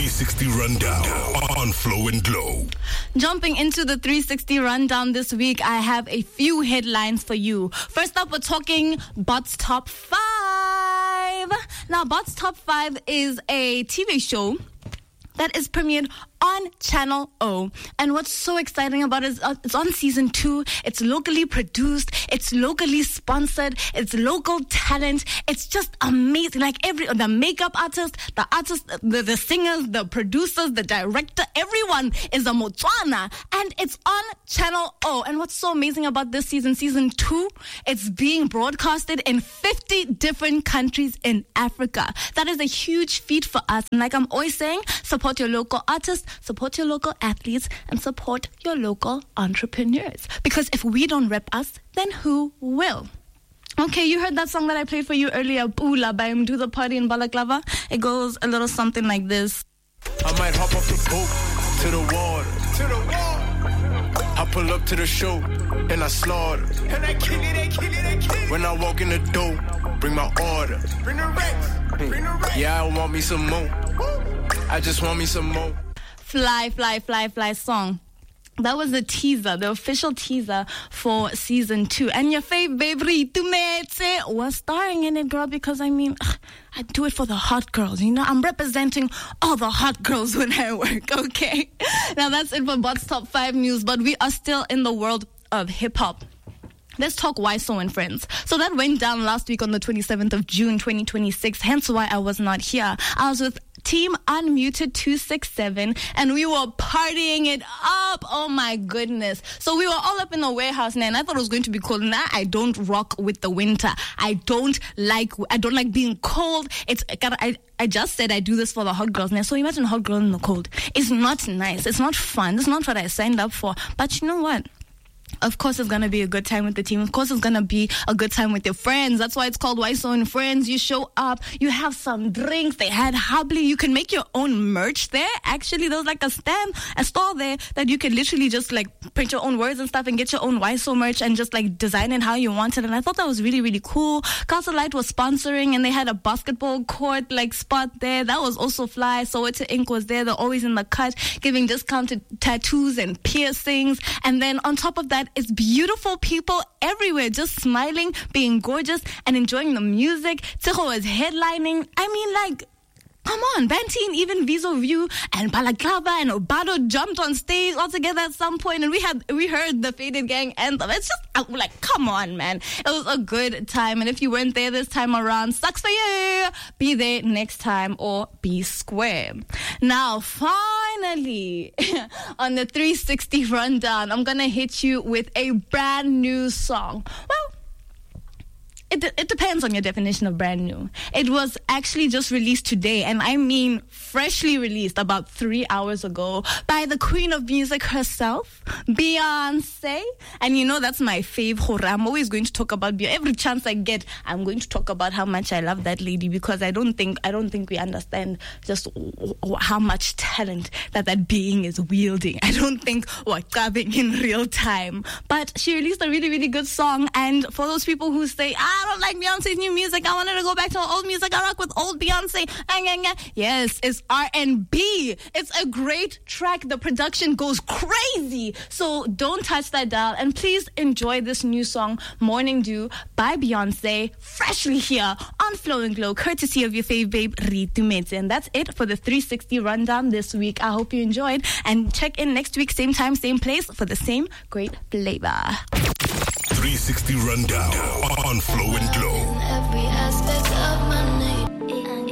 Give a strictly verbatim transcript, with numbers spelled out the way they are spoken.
three sixty Rundown on Flow and Glow. Jumping into the three sixty Rundown this week, I have a few headlines for you. First up, we're talking Bots Top five. Now, Bots Top five is a T V show that is premiered on Channel O. And what's so exciting about it is uh, it's on season two. It's locally produced. It's locally sponsored. It's local talent. It's just amazing. Like every, the makeup artist, the artist, the, the singers, the producers, the director, everyone is a Motswana. And it's on Channel O. And what's so amazing about this season, season two, it's being broadcasted in fifty different countries in Africa. That is a huge feat for us. And like I'm always saying, support your local artists, support your local athletes, and support your local entrepreneurs. Because if we don't rep us, then who will? Okay, you heard that song that I played for you earlier, Pula by Do the Party in Balaclava. It goes a little something like this. I might hop off the boat to the water, to the water. I pull up to the show and I slaughter. And I kill it, I kill it, I kill it. When I walk in the door, bring my order. Bring the Rex, bring the Rex. Yeah, I want me some more. I just want me some more. Fly, Fly, Fly, Fly song. That was the teaser, the official teaser for season two. And your fave babe Ritumetse was starring in it, girl, because I mean, I do it for the hot girls. You know, I'm representing all the hot girls when I work, okay? Now that's it for Bots Top five news, but we are still in the world of hip-hop. Let's talk Why So and Friends. So that went down last week on the twenty-seventh of June, twenty twenty-six, hence why I was not here. I was with Team Unmuted two six seven, and we were partying it up. Oh my goodness. So we were all up in the warehouse now, and I thought it was going to be cold. Nah, I don't rock with the winter. I don't like, I don't like being cold. It's, I, I just said I do this for the hot girls now. So imagine a hot girl in the cold. It's not nice. It's not fun. It's not what I signed up for. But you know what? Of course, it's going to be a good time with the team. Of course, it's going to be a good time with your friends. That's why it's called Why So and Friends. You show up, you have some drinks. They had Hubley. You can make your own merch there. Actually, there's like a stand, a stall there that you can literally just like print your own words and stuff and get your own Why So merch and just like design it how you want it. And I thought that was really, really cool. Castle Light was sponsoring and they had a basketball court like spot there. That was also fly. So It's Ink was there. They're always in the cut, giving discounted tattoos and piercings. And then on top of that, it's beautiful people everywhere, just smiling, being gorgeous, and enjoying the music. Tseho is headlining. I mean, like, come on, Bantine, even Viso View and Balaclava and Obado jumped on stage all together at some point, and we had we heard the Faded Gang anthem. It's just like, come on, man. It was a good time, and if you weren't there this time around, sucks for you. Be there next time or be square. Now, finally, on the three sixty Rundown, I'm gonna hit you with a brand new song. Well, It, it depends on your definition of brand new. It was actually just released today, and I mean freshly released about three hours ago by the queen of music herself, Beyonce. And you know, that's my fave, Hora. I'm always going to talk about Beyonce. Every chance I get, I'm going to talk about how much I love that lady, because I don't think I don't think we understand just how much talent that that being is wielding. I don't think we're coming in real time. But she released a really, really good song, and for those people who say, ah, I don't like Beyonce's new music, I wanted to go back to old music, I rock with old Beyonce. Yes, it's R and B. It's a great track. The production goes crazy. So don't touch that dial, and please enjoy this new song, Morning Dew by Beyonce, freshly here on Flow and Glow, courtesy of your fave babe, Ritumetse. And that's it for the three sixty Rundown this week. I hope you enjoyed, and check in next week, same time, same place, for the same great flavor. three sixty Rundown on Flow and Glow. Every aspect of my night.